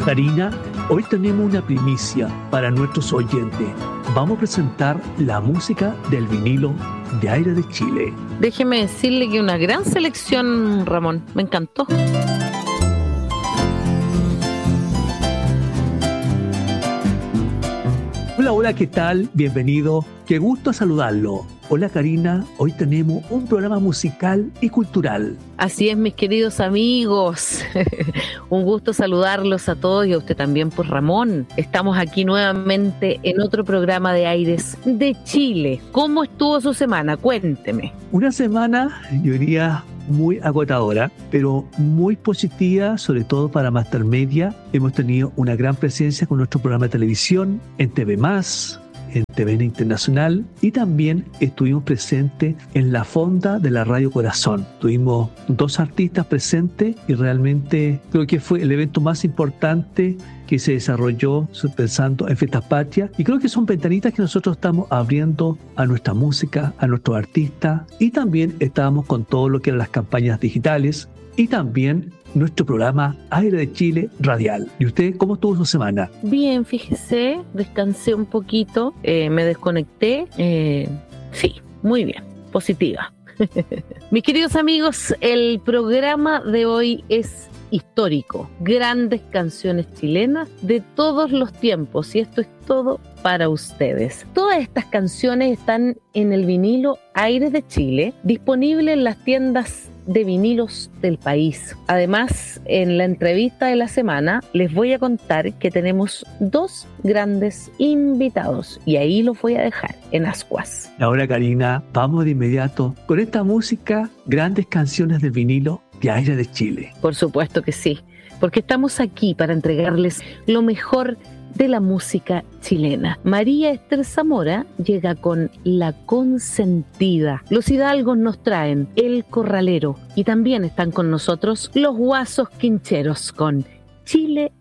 Karina, hoy tenemos una primicia para nuestros oyentes. Vamos a presentar la música del vinilo de Aire de Chile. Déjeme decirle que una gran selección, Ramón. Me encantó. Hola, hola, ¿qué tal? Bienvenido. Qué gusto saludarlo. Hola Karina, hoy tenemos un programa musical y cultural. Así es, mis queridos amigos. Un gusto saludarlos a todos y a usted también, pues Ramón. Estamos aquí nuevamente en otro programa de Aires de Chile. ¿Cómo estuvo su semana? Cuénteme. Una semana, yo diría, muy agotadora, pero muy positiva, sobre todo para Master Media. Hemos tenido una gran presencia con nuestro programa de televisión en TV+, en TVN Internacional, y también estuvimos presentes en la fonda de la Radio Corazón. Tuvimos 2 artistas presentes y realmente creo que fue el evento más importante que se desarrolló pensando en Fiestas Patrias, y creo que son ventanitas que nosotros estamos abriendo a nuestra música, a nuestros artistas, y también estábamos con todo lo que eran las campañas digitales y también nuestro programa Aire de Chile Radial. ¿Y usted cómo estuvo su semana? Bien, fíjese, descansé un poquito, me desconecté. Sí, muy bien, positiva. Mis queridos amigos, el programa de hoy es histórico. Grandes canciones chilenas de todos los tiempos, y esto es todo para ustedes. Todas estas canciones están en el vinilo Aires de Chile, disponible en las tiendas de vinilos del país. Además, en la entrevista de la semana les voy a contar que tenemos 2 grandes invitados, y ahí los voy a dejar en ascuas. Ahora, Karina, vamos de inmediato con esta música, grandes canciones del vinilo de Aire de Chile. Por supuesto que sí, porque estamos aquí para entregarles lo mejor de la música chilena. María Esther Zamora llega con La Consentida. Los Hidalgos nos traen El Corralero, y también están con nosotros los Guasos Quincheros con Chile